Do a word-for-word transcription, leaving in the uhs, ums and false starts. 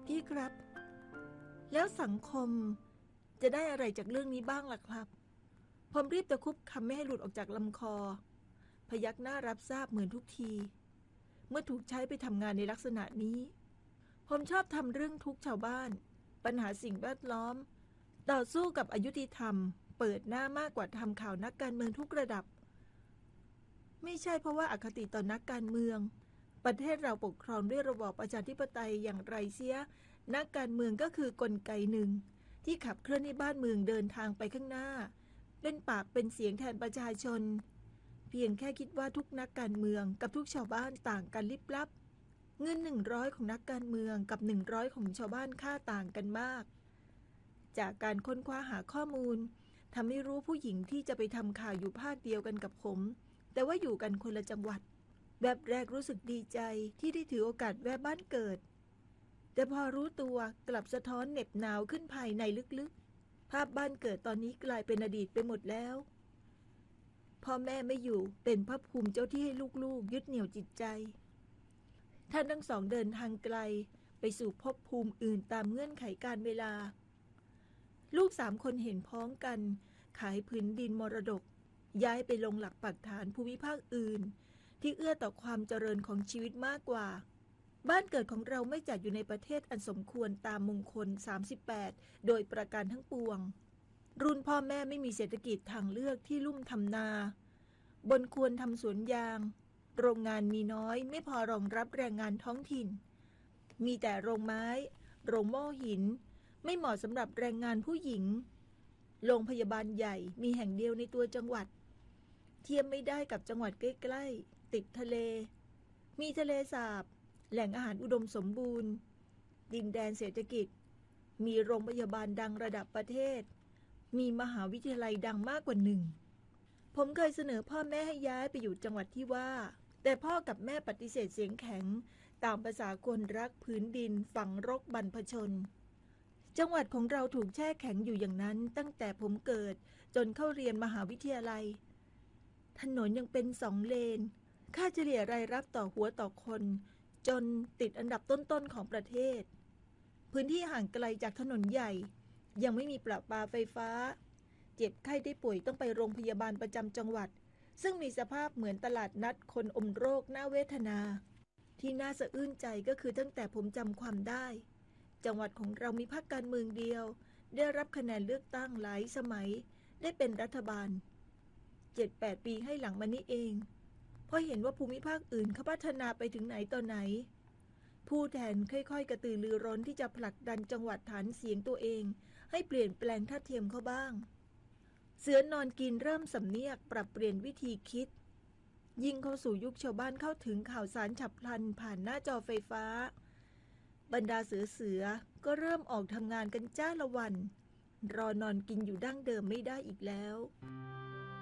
พี่ครับแล้วสังคมจะได้อะไรจากเรื่องนี้บ้างล่ะครับผมรีบตะคุบคำไม่ให้หลุดออกจากลำคอพยักหน้ารับทราบเหมือนทุกทีเมื่อถูกใช้ไปทำงานในลักษณะนี้ผมชอบทำเรื่องทุกข์ชาวบ้านปัญหาสิ่งแวดล้อมต่อสู้กับอยุติธรรมเปิดหน้ามากกว่าทำข่าวนักการเมืองทุกระดับไม่ใช่เพราะว่าอคติต่อนักการเมืองประเทศเราปกครองด้วยระบอบประชาธิปไตยอย่างไรเสียนักการเมืองก็คือกลไกหนึ่งที่ขับเคลื่อนให้บ้านเมืองเดินทางไปข้างหน้าเป็นปากเป็นเสียงแทนประชาชนเพียงแค่คิดว่าทุกนักการเมืองกับทุกชาวบ้านต่างกันลิบลับเงินหนึ่งร้อยของนักการเมืองกับหนึ่งร้อยของชาวบ้านค่าต่างกันมากจากการค้นคว้าหาข้อมูลทำให้รู้ผู้หญิงที่จะไปทำข่าวอยู่ภาคเดียวกันกับผมแต่ว่าอยู่กันคนละจังหวัดแบบแรกรู้สึกดีใจที่ได้ถือโอกาสแวะบ้านเกิดแต่พอรู้ตัวกลับสะท้อนเหน็บหนาวขึ้นภายในลึกๆภาพบ้านเกิดตอนนี้กลายเป็นอดีตไปหมดแล้วพ่อแม่ไม่อยู่เป็นพระภูมิเจ้าที่ให้ลูกๆยึดเหนี่ยวจิตใจท่านทั้งสองเดินทางไกลไปสู่ภพภูมิอื่นตามเงื่อนไขการเวลาลูกสามคนเห็นพ้องกันขายผืนดินมรดกย้ายไปลงหลักปักฐานภูมิภาคอื่นที่เอื้อต่อความเจริญของชีวิตมากกว่าบ้านเกิดของเราไม่จัดอยู่ในประเทศอันสมควรตามมงคลสามสิบแปดโดยประการทั้งปวงรุ่นพ่อแม่ไม่มีเศรษฐกิจทางเลือกที่ลุ่มทำนาบนควรทำสวนยางโรงงานมีน้อยไม่พอรองรับแรงงานท้องถิ่นมีแต่โรงไม้โรงโม่หินไม่เหมาะสำหรับแรงงานผู้หญิงโรงพยาบาลใหญ่มีแห่งเดียวในตัวจังหวัดเทียมไม่ได้กับจังหวัดใกล้ๆติดทะเลมีทะเลสาบแหล่งอาหารอุดมสมบูรณ์ดินแดนเศรษฐกิจมีโรงพยาบาลดังระดับประเทศมีมหาวิทยาลัยดังมากกว่าหนึ่งผมเคยเสนอพ่อแม่ให้ย้ายไปอยู่จังหวัดที่ว่าแต่พ่อกับแม่ปฏิเสธเสียงแข็งตามภาษาคนรักพื้นดินฝังรกบรรพชนจังหวัดของเราถูกแช่แข็งอยู่อย่างนั้นตั้งแต่ผมเกิดจนเข้าเรียนมหาวิทยาลัยถนนยังเป็นสองเลนค่าเฉลี่ยรายรับต่อหัวต่อคนจนติดอันดับต้นๆของประเทศพื้นที่ห่างไกลจากถนนใหญ่ยังไม่มีประปาไฟฟ้าเจ็บไข้ได้ป่วยต้องไปโรงพยาบาลประจำจังหวัดซึ่งมีสภาพเหมือนตลาดนัดคนอมโรคน่าเวทนาที่น่าสะอื้นใจก็คือตั้งแต่ผมจำความได้จังหวัดของเรามีพรรคการเมืองเดียวได้รับคะแนนเลือกตั้งหลายสมัยได้เป็นรัฐบาล เจ็ดแปด ปีให้หลังมานี้เองเพราะเห็นว่าภูมิภาคอื่นเขาพัฒนาไปถึงไหนต่อไหนผู้แทนค่อยๆกระตือรือร้นที่จะผลักดันจังหวัดฐานเสียงตัวเองให้เปลี่ยนแปลงท่าเทียมเขาบ้างเสือนอนกินเริ่มสำเนียกปรับเปลี่ยนวิธีคิดยิ่งเข้าสู่ยุคชาวบ้านเข้าถึงข่าวสารฉับพลันผ่านหน้าจอไฟฟ้าบรรดาเสือเสือก็เริ่มออกทำงานกันจ้าละวันรอนอนกินอยู่ดั้งเดิมไม่ได้อีกแล้ว